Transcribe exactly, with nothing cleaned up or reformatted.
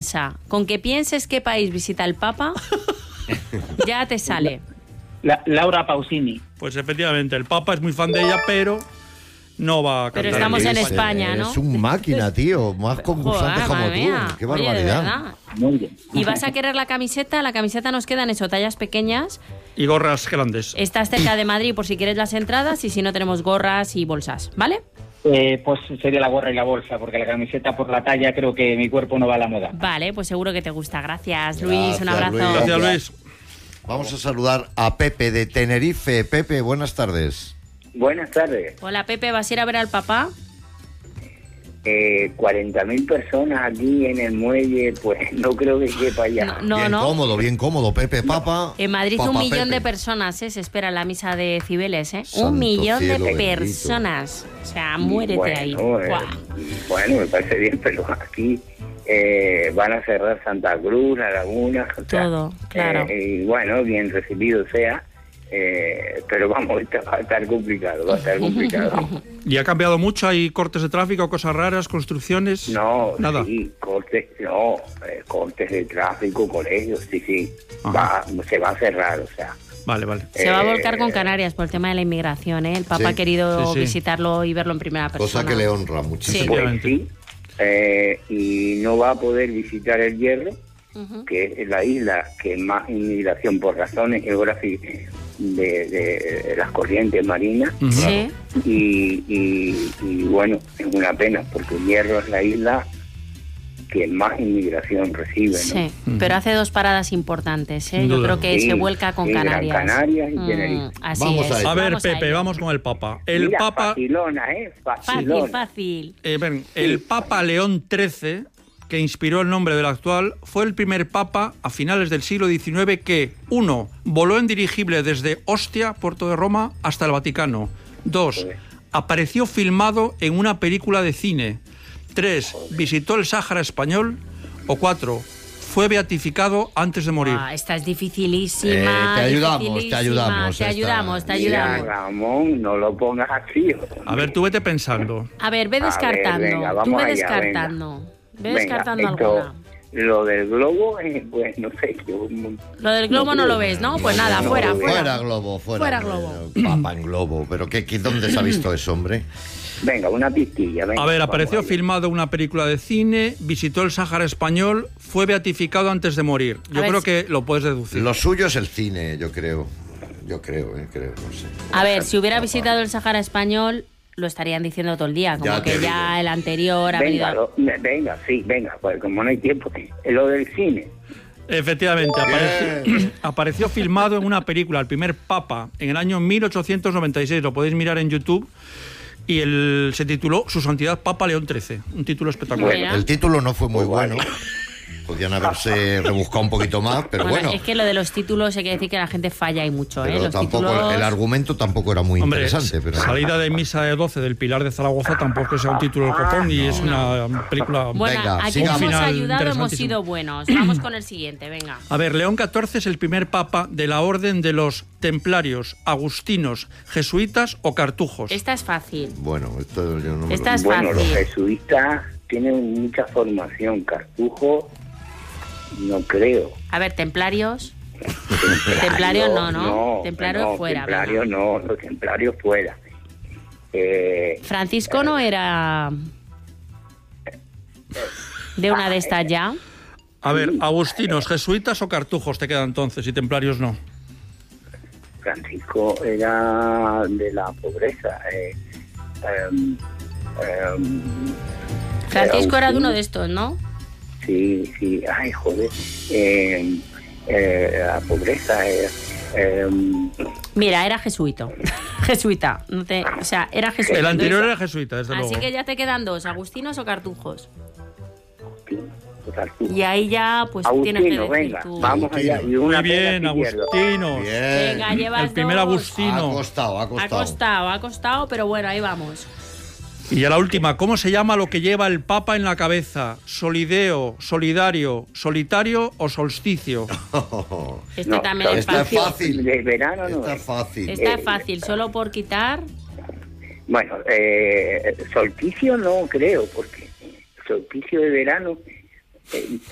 piensa. Con que pienses qué país visita el Papa, ya te sale. La, Laura Pausini. Pues efectivamente, el Papa es muy fan de ella, pero no va a cantar. Pero estamos en Eres, España, ¿no? Es un máquina, tío. Más concursante Joder, como madre mía. tú. Qué Oye, de barbaridad. verdad. Muy bien. ¿Y vas a querer la camiseta? La camiseta nos quedan eso, tallas pequeñas. Y gorras grandes. Estás cerca de Madrid por si quieres las entradas y si no tenemos gorras y bolsas, ¿vale? Eh, pues sería la gorra y la bolsa, porque la camiseta por la talla creo que mi cuerpo no va a la moda. Vale, pues seguro que te gusta. Gracias, Luis. Un Gracias, abrazo. Luis. Gracias, Luis. Vamos a saludar a Pepe de Tenerife. Pepe, buenas tardes. Buenas tardes. Hola, Pepe. ¿Vas a ir a ver al papá? Eh, cuarenta mil personas aquí en el muelle, pues no creo que quepa allá. No, bien no. cómodo, bien cómodo, Pepe, papa. En Madrid Papa un millón Pepe. de personas, ¿eh? Se espera en la misa de Cibeles, ¿eh? Santo un millón cielo de bendito. personas. O sea, muérete bueno, ahí. eh, Buah. bueno, me parece bien, pero aquí eh, van a cerrar Santa Cruz, La Laguna. O sea, Todo, claro. eh, y bueno, bien recibido sea, eh, pero vamos, esto va a estar complicado, va a estar complicado. ¿Y ha cambiado mucho? ¿Hay cortes de tráfico, cosas raras, construcciones? No, Nada. sí, cortes, no, eh, cortes de tráfico, colegios, sí, sí, Ajá. va, se va a cerrar, o sea. Vale, vale. Se va a Eh, volcar con Canarias por el tema de la inmigración, ¿eh? El Papa Sí. ha querido Sí, sí. visitarlo y verlo en primera persona. Cosa que le honra muchísimo. Sí. Pues Efectivamente. sí, eh, y no va a poder visitar el Hierro, Ujú. que es la isla que más inmigración por razones geográficas de, de- de las corrientes marinas. Ujú. Sí. Y, y- y bueno, es una pena, porque el Hierro es la isla que más inmigración recibe, ¿no? Sí, pero hace dos paradas importantes, ¿eh? Sin Yo duda. creo que Sí, se vuelca con sí, Gran Canarias. Canarias y Mm, Tenerife. así Vamos es. a ello. A ver, Vamos Pepe, ello. vamos con el Papa. El Mira, Papa... facilona, ¿eh? Fácil, Facilona. fácil. Eh, ven, el Papa León trece, que inspiró el nombre del actual, fue el primer Papa a finales del siglo diecinueve que, uno, voló en dirigible desde Ostia, puerto de Roma, hasta el Vaticano. Dos, Joder. apareció filmado en una película de cine. Tres, visitó el Sáhara español. O cuatro, fue beatificado antes de morir. Ah, esta es dificilísima. Eh, te ayudamos, te dificilísima. ayudamos, Te esta- ayudamos, te Mira, ayudamos. Ramón, no lo pongas así. A ver, tú vete pensando. A ver, ve A ver, descartando. venga, Tú vamos ve allá, descartando. Ve Venga, descartando esto, alguna. Lo del globo, eh, pues no sé. Yo, Lo del globo no, creo. lo ves, ¿no? Pues nada, no fuera, lo veo. fuera. Fuera globo, fuera. Fuera globo. Papa en globo. Pero ¿qué, qué, ¿dónde se ha visto eso, hombre? Venga, una pistilla. Venga, A ver, vamos apareció allá. filmado una película de cine, visitó el Sáhara español, fue beatificado antes de morir. Yo A ver creo si- que lo puedes deducir. Lo suyo es el cine, yo creo. Yo creo, eh, creo, no sé. A ver, si hubiera visitado el Sáhara español, lo estarían diciendo todo el día. Como Ya te que ya digo. el anterior ha Venga, venido. lo- venga, sí, venga, pues como no hay tiempo. eh, Lo del cine. Efectivamente, apareció, apareció filmado en una película, El primer Papa, en el año mil ochocientos noventa y seis. Lo podéis mirar en YouTube. Y el, se tituló Su Santidad Papa León trece. Un título espectacular. Mira. El título no fue muy Pues bueno. Podían haberse rebuscado un poquito más, pero Bueno, bueno. es que lo de los títulos hay que decir que la gente falla y mucho, ¿eh? Pero Los tampoco, títulos... el argumento tampoco era muy Hombre, interesante. Pero... salida de misa de doce del Pilar de Zaragoza tampoco es que sea un título del copón y es una película... Bueno, Venga, aquí sigamos. nos hemos Final ayudado, hemos interesantísimo. sido buenos. Vamos con el siguiente, venga. A ver, León catorce es el primer papa de la orden de los templarios, agustinos, jesuitas o cartujos. Esta es fácil. Bueno, esto yo no me Esta lo... es Bueno, los fácil. jesuitas tienen mucha formación. Cartujo, no creo. A ver, templarios. Templarios no, ¿no? Templarios no, fuera, Templarios no, los templarios fuera. Eh, Francisco no era de una de estas ya. A ver, agustinos, jesuitas o cartujos te queda entonces y templarios no. Francisco era de la pobreza. Eh, em, em, Francisco era de Agustín. uno de estos, ¿no? Sí, sí, ay, joder. Eh, eh, la pobreza es... Eh, Mira, era jesuito. Jesuita. No te, o sea, era jesuita. El anterior era Entonces, jesuita, desde Así luego. que ya te quedan dos, agustinos o cartujos. Cartujo. Y ahí ya, pues tienes que Agustino, decir venga, tú. vamos allá. Y una Muy bien, pena si pierdo. agustinos. Bien. Venga, llevas El primer dos. Ha agustino. costado, ha Ha costado. costado, ha costado, pero bueno, ahí vamos. Y ya la última, ¿cómo se llama lo que lleva el papa en la cabeza? ¿Solideo, solidario, solitario o solsticio? Este No, también es Esta es fácil. fácil. De verano no Esta es. es fácil. Esta es fácil, solo por quitar. Bueno, eh, solsticio no creo, porque solsticio de verano... eh,